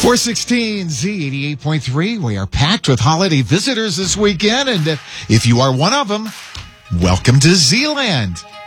416 Z88.3. We are packed with holiday visitors this weekend, and if you are one of them, welcome to Zealand.